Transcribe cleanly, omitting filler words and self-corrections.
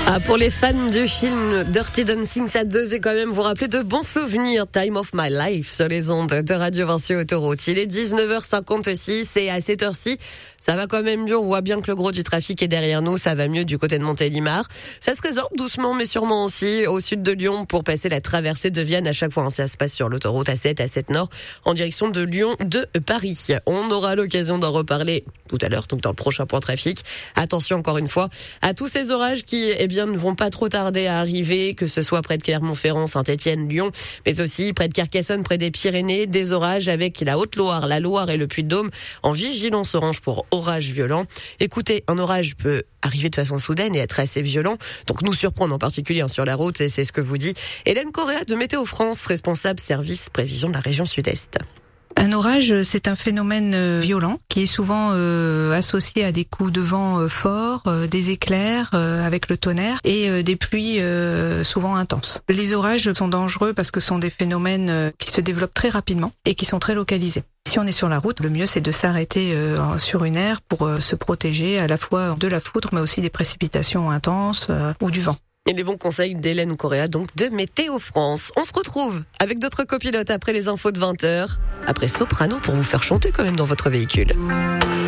Pour les fans du film Dirty Dancing, ça devait quand même vous rappeler de bons souvenirs. Time of My Life sur les ondes de Radio Vinci Autoroute. Il est 19h56 et à cette heure-ci, ça va quand même mieux. On voit bien que le gros du trafic est derrière nous. Ça va mieux du côté de Montélimar. Ça se résorbe doucement mais sûrement aussi au sud de Lyon pour passer la traversée de Vienne à chaque fois. Ça se passe sur l'autoroute A7 Nord en direction de Lyon de Paris. On aura l'occasion d'en reparler tout à l'heure, donc dans le prochain point trafic. Attention encore une fois à tous ces orages qui, ne vont pas trop tarder à arriver, que ce soit près de Clermont-Ferrand, Saint-Étienne, Lyon, mais aussi près de Carcassonne, près des Pyrénées, des orages avec la Haute-Loire, la Loire et le Puy-de-Dôme en vigilance orange pour orages violents. Écoutez, un orage peut arriver de façon soudaine et être assez violent, donc nous surprendre en particulier sur la route, et c'est ce que vous dit Hélène Correa de Météo France, responsable service prévision de la région Sud-Est. Un orage, c'est un phénomène violent qui est souvent associé à des coups de vent forts, des éclairs avec le tonnerre et des pluies souvent intenses. Les orages sont dangereux parce que ce sont des phénomènes qui se développent très rapidement et qui sont très localisés. Si on est sur la route, le mieux c'est de s'arrêter sur une aire pour se protéger à la fois de la foudre mais aussi des précipitations intenses ou du vent. Et les bons conseils d'Hélène Correa, donc de Météo France. On se retrouve avec d'autres copilotes après les infos de 20h. Après Soprano pour vous faire chanter quand même dans votre véhicule.